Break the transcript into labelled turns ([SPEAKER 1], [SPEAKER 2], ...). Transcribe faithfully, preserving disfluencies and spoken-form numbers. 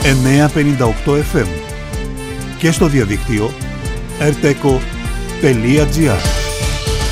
[SPEAKER 1] εννιακόσια πενήντα οκτώ εφ εμ και στο διαδίκτυο ερτέκο τελεία τζι άρ.